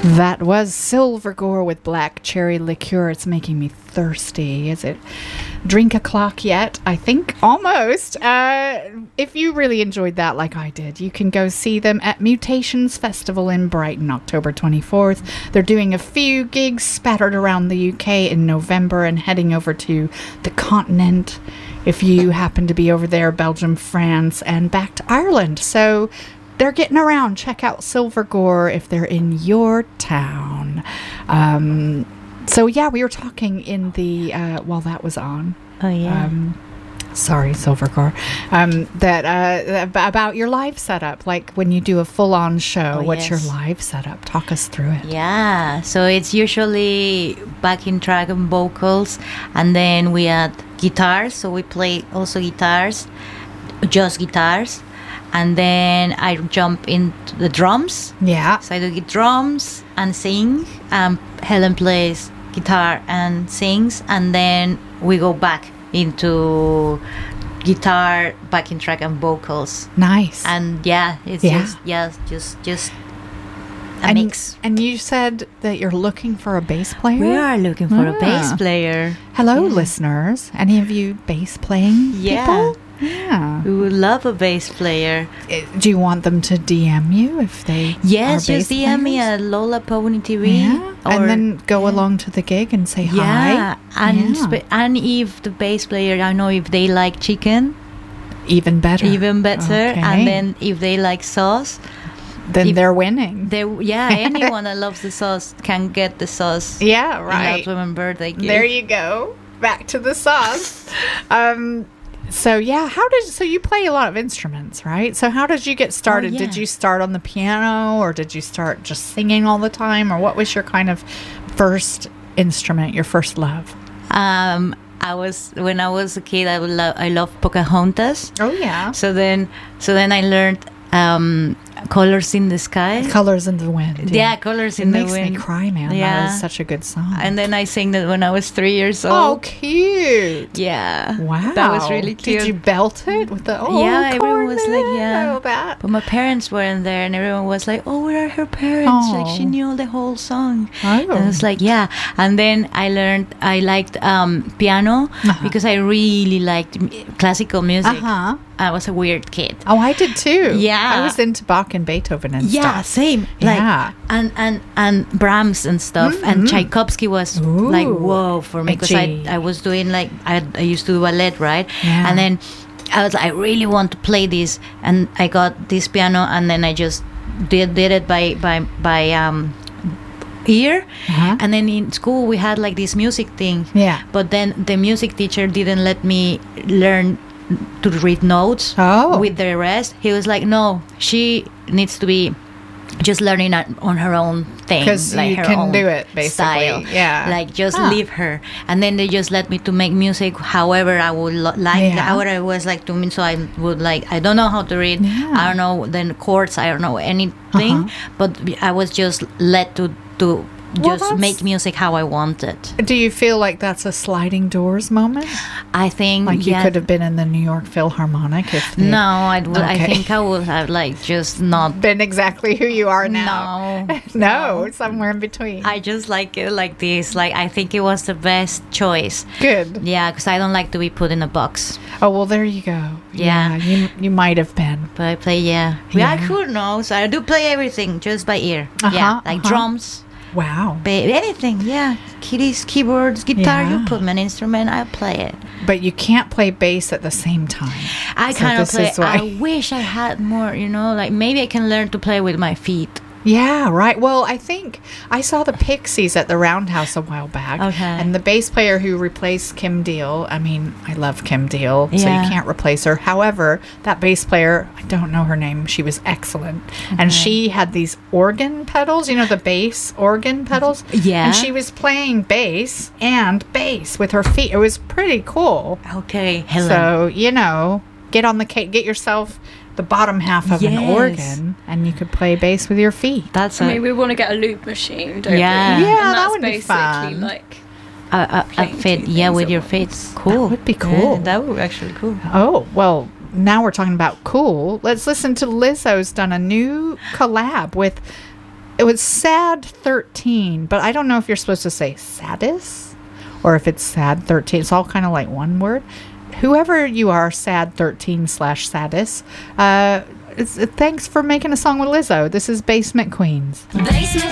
That was Silver Gore with Black Cherry Liqueur. It's making me thirsty. Is it drink o'clock yet? I think almost. If you really enjoyed that like I did, you can go see them at Mutations Festival in Brighton, October 24th. They're doing a few gigs spattered around the UK in November and heading over to the continent if you happen to be over there, Belgium, France, and back to Ireland. So they're getting around. Check out Silver Gore if they're in your town. So yeah, we were talking in the while that was on. Oh yeah. Sorry, Silver Gore. That about your live setup, like when you do a full-on show. What's your live setup? Talk us through it. Yeah. So it's usually backing track and vocals, and then we add guitars. So we play also guitars, just guitars. And then I jump into the drums. Yeah. So I do drums and sing. Helen plays guitar and sings. And then we go back into guitar, backing track, and vocals. Nice. And yeah, it's just a mix. And you said that you're looking for a bass player? We are looking for a bass player. Hello, listeners. Any of you bass playing people? Yeah. We would love a bass player. Do you want them to DM you if they Yes, are just bass DM me players? at Lola Pony TV. Yeah. And then go along to the gig and say yeah. hi. And if the bass player, I know if they like chicken. Even better. Okay. And then if they like sauce. Then they're winning. Anyone that loves the sauce can get the sauce. Yeah, right. In that women's birthday gift. There you go. Back to the sauce. So yeah, so you play a lot of instruments, right? So how did you get started? Oh, yeah. Did you start on the piano, or did you start just singing all the time, or what was your kind of first instrument, your first love? When I was a kid, I loved Pocahontas. Oh yeah. So then I learned Colors in the Sky. Colors in the Wind. Yeah, Colors in the Wind. It makes me cry, man. Yeah. That is such a good song. And then I sang that when I was 3 years old. Oh, cute. Yeah. Wow. That was really cute. Did you belt it with the everyone was like, yeah. That. But my parents weren't there, and everyone was like, oh, where are her parents? Oh. Like, she knew the whole song. Oh. And I was like, yeah. And then I liked piano because I really liked classical music. I was a weird kid. Oh, I did too. Yeah. I was into Bach and Beethoven and stuff. Yeah, same. Like, and Brahms and stuff. Mm-hmm. And Tchaikovsky was like, whoa, for me. Because I was doing like, I used to do ballet, right? Yeah. And then I was like, I really want to play this. And I got this piano, and then I just did it by ear. And then in school we had like this music thing. Yeah. But then the music teacher didn't let me learn to read notes with the rest. He was like, no, she needs to be just learning on her own thing, because like you her can own do it basically. style. Yeah, like just leave her. And then they just let me to make music however I would like, however I was like to me. So I would like, I don't know how to read. I don't know the chords. I don't know anything. But I was just let to just make music how I want it. Do you feel like that's a sliding doors moment? I think like you could have been in the New York Philharmonic if no, I think I would have like just not been exactly who you are now. No, somewhere in between. I just like it like this. Like I think it was the best choice. Good. Yeah, because I don't like to be put in a box. Oh well, there you go. Yeah, you might have been. But I play. Yeah, who knows? I do play everything just by ear. Like drums. Wow. Anything, keys, keyboards, guitar, you put me an instrument, I play it. But you can't play bass at the same time. I kind of play, I wish I had more, like maybe I can learn to play with my feet. Yeah, right. Well, I think I saw the Pixies at the Roundhouse a while back. Okay. And the bass player who replaced Kim Deal, I mean, I love Kim Deal, so you can't replace her. However, that bass player, I don't know her name, she was excellent. Okay. And she had these organ pedals, the bass organ pedals? Yeah. And she was playing bass and bass with her feet. It was pretty cool. Okay, Helen. So, get on the get yourself the bottom half of an organ, and you could play bass with your feet. We want to get a loop machine, don't we? Yeah, and that would be basically fun. Like a fit, with your feet. Cool. That would be cool. Yeah, that would be actually cool. Oh, well, now we're talking about cool. Let's listen to Lizzo's done a new collab with It was Sad 13, but I don't know if you're supposed to say Sadis or if it's Sad 13. It's all kind of like one word. Whoever you are, Sad 13/Sadis, thanks for making a song with Lizzo. This is Basement Queens. Basement